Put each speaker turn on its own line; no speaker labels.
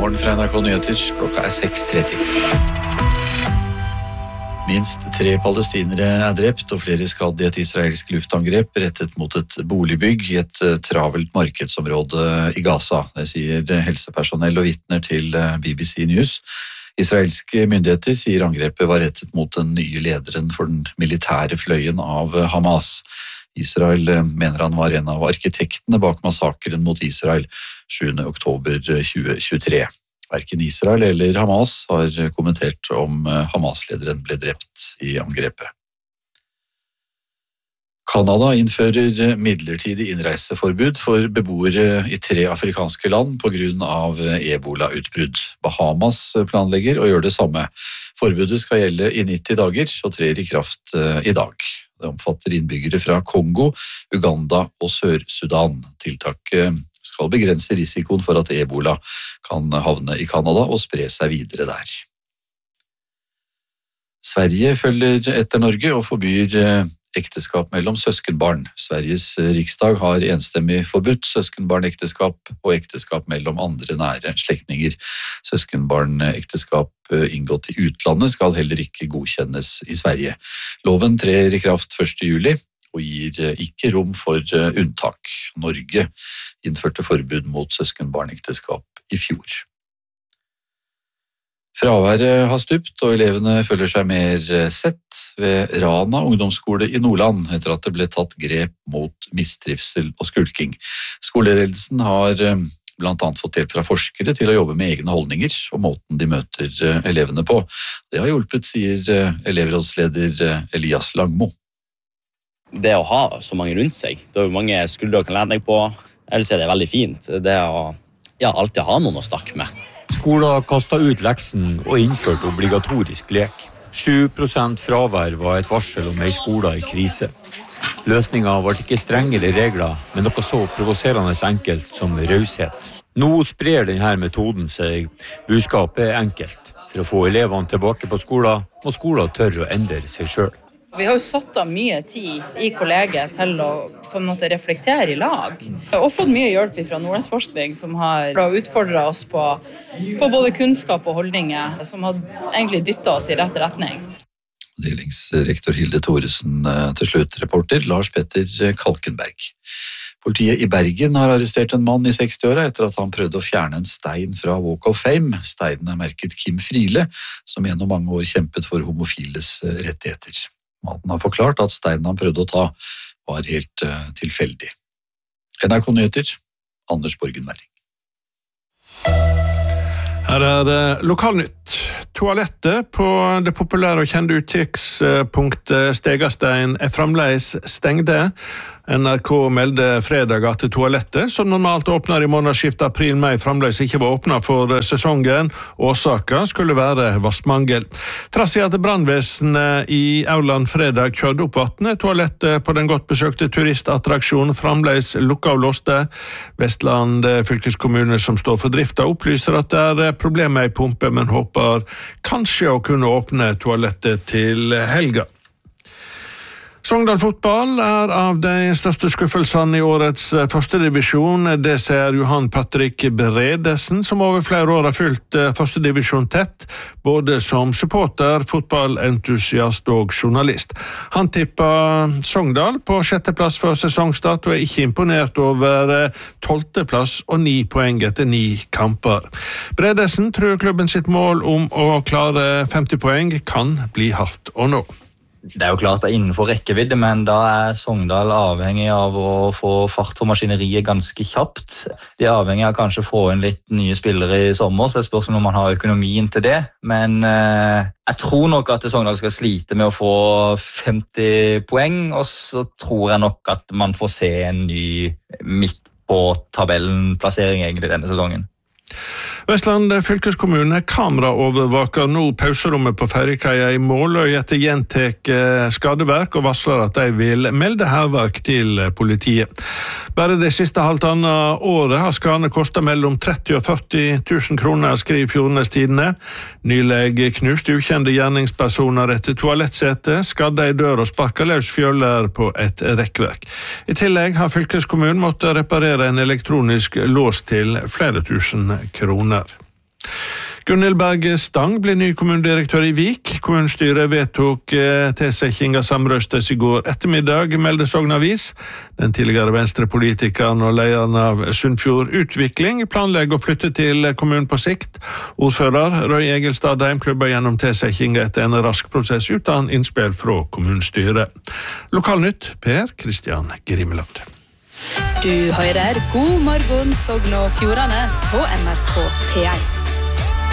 morgen fra NRK Nyheter. Klokka 6:30. Minst 3 palestinere drept og flere skadd i et israelsk luftangrep rettet mot et boligbygg i et travelt markedsområde i Gaza. Det sier helsepersonell og vitner til BBC News. Israelske myndigheter sier angrepet var rettet mot den nye lederen for den militære fløyen av Hamas. Israel mener han var en av arkitektene bak massakren mot Israel 7. oktober 2023. Hverken Israel eller Hamas har kommentert om Hamas-lederen ble drept i angrepet. Kanada innfører midlertidig innreiseforbud for beboere i 3 afrikanske land på grunn av ebola-utbrudd. Bahamas planlegger å gjøre det samme. Forbudet skal gjelde i 90 dager og trer i kraft i dag. Det omfatter innbyggere fra Kongo, Uganda og Sør-Sudan. Tiltaket skal begrense risikoen for at ebola kan havne i Kanada og spre seg videre der. Sverige følger etter Norge og forbyr ekteskap mellom søskenbarn. Sveriges riksdag har enstemmig forbudt søskenbarnekteskap og ekteskap mellom andre nære slektninger. Søskenbarnekteskap inngått i utlandet skal heller ikke godkjennes i Sverige. Loven trer i kraft 1. juli og gir ikke rom for unntak. Norge innførte forbud mot søskenbarnekteskap i fjor. Fraværet har stupt, og elevene føler seg mer sett ved Rana ungdomsskole i Nordland etter at det ble tatt grep mot mistrivsel og skulking. Skoleledelsen har blant annet fått hjelp fra forskere til å jobbe med egne holdninger og måten de møter elevene på. Det har hjulpet, sier elevrådsleder Elias Langmo.
Det å ha så mange rundt seg, det er mange skuldre å kan lene deg på, ellers er det veldig fint. Det å alltid ha noen å snakke med.
Skolen kastet ut leksen og innførte obligatorisk lek. 7% fravær var et varsel om en skole i krise. Løsningen var ikke strengere regler, men noe så provoserende enkelt som raushet. Nå sprer denne metoden seg. Budskapet er enkelt. For å få elevene tilbake på skolen, må skolen tørre å endre seg selv.
Vi har jo satt av mye tid i kollegiet til å på en måte reflektere i lag. Og fått mye hjelp fra Nordlandsforskning som har utfordret oss på både kunnskap og holdninger, som har egentlig dyttet oss i rett retning.
Delingsrektor Hilde Thoresen til slutt, reporter Lars Petter Kalkenberg. Politiet i Bergen har arrestert en mann i 60-åra etter at han prøvde å fjerne en stein fra Walk of Fame. Steinen er merket Kim Friele, som gjennom mange år kjempet for homofiles rettigheter. Mannen har forklart at steinen han prøvde å ta var helt tilfeldig. NRK Nyheter, Anders Borgen Werring.
Her er Lokalnytt. Toalettet på det populære og kjente utsiktspunktet Stegastein er fremdeles stengte. NRK melder fredag at toalettet, som normalt åpner i månedsskiftet april-mai, fremdeles ikke var åpnet for sesongen. Årsaken skulle være vassmangel. Trass i at brannvesenet i Auland fredag kjørte opp vannet, toalettet på den godt besøkte turistattraksjonen fremdeles lukket og låste. Vestland fylkeskommune som står for drifta opplyser at det er problemer i pumpe, men håper kanskje å kunne åpne toalettet til helga. Sogndal fotball er av de største skuffelsene i årets førstedivisjon. Det ser Johan Patrick Bredesen, som over flere år har fulgt førstedivisjon tett, både som supporter, fotballentusiast og journalist. Han tipper Sogndal på 6. plass før sesongstart og er ikke imponert over 12. plass og 9 poeng etter 9 kamper. Bredesen tror klubben sitt mål om å klare 50 poeng kan bli hardt å nå.
Det er jo klart det er innenfor rekkevidde, men da er Sogndal avhengig av å få fart på maskineriet ganske kjapt. De er avhengig av kanskje å få inn litt nye spillere i sommer, så det spørs om man har økonomien til det. Men jeg tror nok at Sogndal skal slite med å få 50 poeng, og så tror jeg nok at man får se en ny midt på tabellen-plassering egentlig denne sesongen.
Vestland fylkeskommune kameraovervaker nå pauserommet på ferjekaia i Måløy etter gjentek skadeverk og varsler at de vil melde hærverk til politiet. Bare det siste halvannet året har skadene kostet mellom 30 og 40 000 kroner, skriver Fjordenes Tidende. Nylig knust ukjente gjerningspersoner etter toalettsete, skadde i dør og sparket løs fjøler på et rekkverk. I tillegg har fylkeskommunen måttet reparere en elektronisk lås til flere tusen kroner. Gunhild Berge Stang blir ny kommunedirektør i Vik. Kommunestyret vedtok tilsetting av samrøstes i går ettermiddag, melder Sogn Avis. Den tidligere venstrepolitikeren og lederen av Sunnfjord Utvikling planlegger å flytte til kommunen på sikt. Ordfører Røy Egil Stadheim klubber gjennom tilsetting etter en rask prosess uten innspill fra kommunestyret. Lokalnytt, Per Kristian Grimland.
Du hører God morgen Sogn og Fjordane på NRK P1.